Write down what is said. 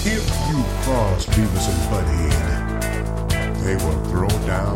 If you cross Beavis and Butthead, they will throw down